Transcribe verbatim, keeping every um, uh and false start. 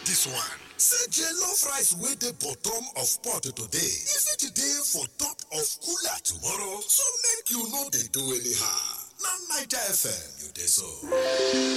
this one. Say jollof rice wey dey bottom of pot today, e fit dey for top of cooler tomorrow, so make you no dey do anyhow. Na Naija F M you dey so.